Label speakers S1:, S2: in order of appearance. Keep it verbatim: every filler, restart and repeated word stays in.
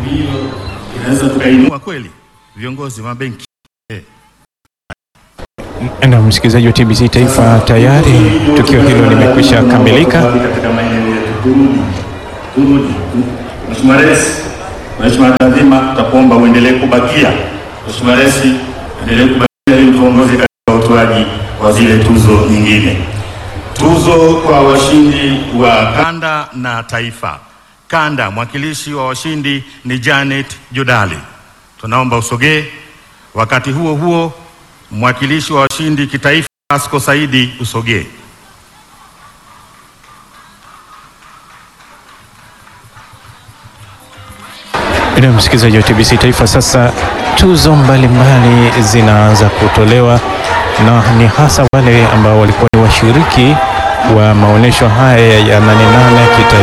S1: hiyo inaweza tukainua kweli viongozi wa benki. Eh.
S2: Na msikilizaji wa T B C Taifa, tayari tukio hilo limekwisha kamilika.
S1: Katika maeneo yetu turudi. Turudi. Mheshimiwa Rais, Mheshimiwa Tazima, tutakuomba uendelee kubakia. Mheshimiwa Rais, endelee kubakia ili tuongoze katika utoaji wa zile tuzo nyingine. Tuzo kwa washindi wa kanda na taifa. Kanda, mwakilishi wa washindi ni Janet Jodali. Tunaomba usogee. Wakati huo huo, mwakilishi wa washindi kitaifa Asko Saidi usogee.
S2: Na msikilizaji wa T B C Taifa, sasa tuzo mbalimbali zinaanza kutolewa, na ni hasa wale ambao walikuwa ni washiriki wa maonesho haya ya nane nane kita